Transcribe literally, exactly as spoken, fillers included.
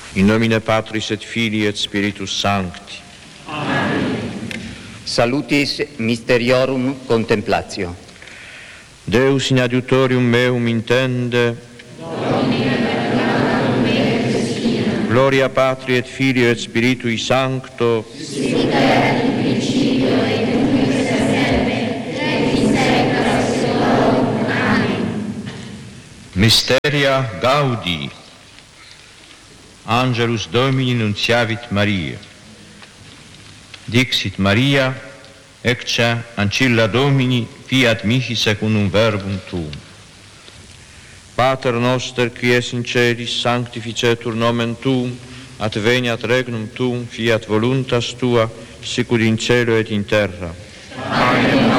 In nomine Patris et Filii et Spiritus Sancti. Amen. Salutis Mysteriorum Contemplatio. Deus in adiutorium meum intende. Gloria Patri et Filio et Spiritui Sancto. Sic erat in principio et nunc et semper et in saecula saeculorum. Amen. Mysteria Gaudii. Angelus Domini nunciavit Maria. Dixit Maria, ecce ancilla Domini, fiat mihi secundum verbum tuum. Pater noster, qui es in celis, sanctificetur nomen tuum, adveniat regnum tuum, fiat voluntas tua, sicut in cielo et in terra. Amen.